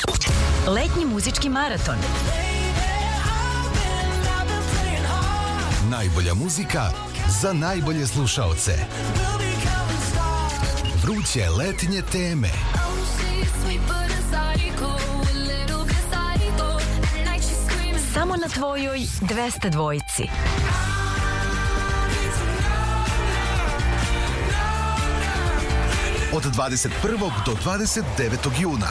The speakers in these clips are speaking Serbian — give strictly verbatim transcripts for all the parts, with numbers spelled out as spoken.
Letnji muzički maraton. Najbolja muzika za najbolje slušaoce. Vruće letnje teme. Samo na tvojoj dvesta dvojici. Od dvadeset prvog do dvadeset devetog juna.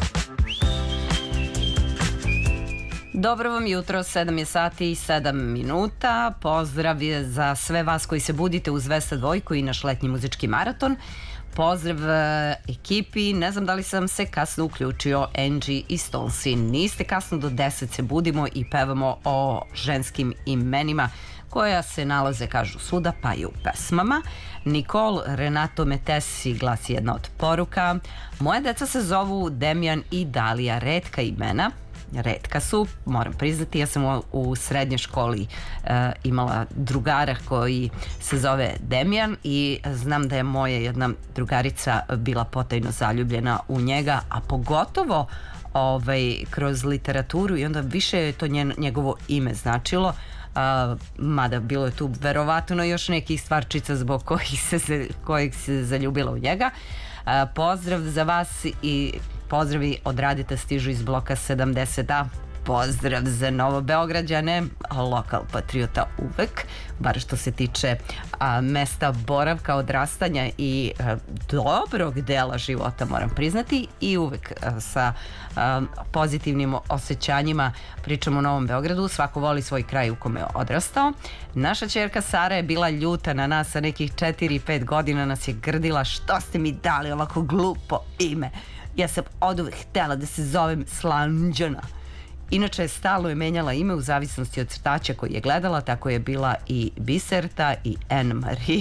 Dobro vam jutro, sedam je sati i sedam minuta. Pozdrav je za sve vas koji se budite uz dvesta dvojku i naš letnji muzički maraton. Pozdrav ekipi, ne znam da li sam se kasno uključio, Angie i Stonsi. Niste kasno, do deset se budimo i pevamo o ženskim imenima koja se nalaze, kažu, svuda, pa i u pesmama. Nicole Renato Metesi glasi jedna od poruka. Moje deca se zovu Demijan i Dalija, retka imena. Retka su, moram priznati, ja sam u, u srednjoj školi e, imala drugara koji se zove Demijan i znam da je moja jedna drugarica bila potajno zaljubljena u njega, a pogotovo ovaj, kroz literaturu, i onda više je to njen, njegovo ime značilo. Uh, mada bilo je tu verovatno još nekih stvarčica zbog kojih se, kojih se zaljubila u njega. Uh, pozdrav za vas i pozdravi od Radita stižu iz bloka sedamdeset A. Pozdrav za Novobeograđane, lokal patriota uvek, bar što se tiče a, mesta boravka, odrastanja i a, dobrog dela života, moram priznati, i uvek a, sa a, pozitivnim osjećanjima pričamo o Novom Beogradu. Svako voli svoj kraj u kome je odrastao. Naša ćerka Sara je bila ljuta na nas, sa nekih četiri pet godina nas je grdila: što ste mi dali ovako glupo ime? Ja sam oduvek htela da se zovem Slanđana. Inače, stalno je menjala ime u zavisnosti od crtača koji je gledala, tako je bila i Biserta i Anne-Marie.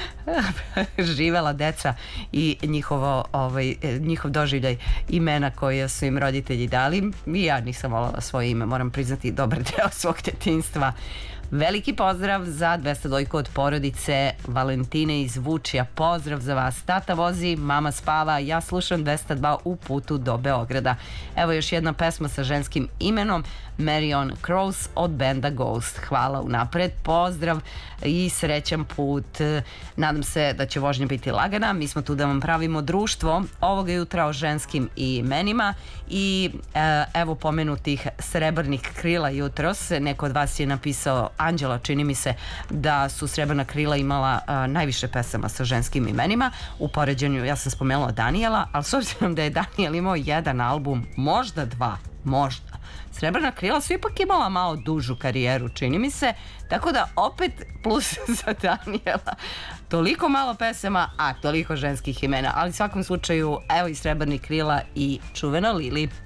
Živela deca i njihovo, ovaj, njihov doživljaj imena koje su im roditelji dali. I ja nisam volala svoje ime, moram priznati, dobar deo svog detinjstva. Veliki pozdrav za dvesta dvojku od porodice Valentine iz Vučija. Pozdrav za vas. Tata vozi, mama spava, ja slušam dvesta dva u putu do Beograda. Evo još jedna pesma sa ženskim imenom, Marion Cross od benda Ghost. Hvala unapred, pozdrav i srećan put. Nadam se da će vožnja biti lagana. Mi smo tu da vam pravimo društvo ovoga jutra o ženskim imenima i e, evo pomenutih srebrnih krila jutros. Neko od vas je napisao, Anđela, čini mi se, da su Srebrna krila imala a, najviše pesama sa ženskim imenima. U poređenju, ja sam spomenula Danijela, ali s obzirom da je Danijel imao jedan album, možda dva, možda, Srebrna krila su ipak imala malo dužu karijeru, čini mi se, tako da opet plus za Danijela. Toliko malo pesama, a toliko ženskih imena, ali u svakom slučaju evo i Srebrnih krila i čuvena Lili.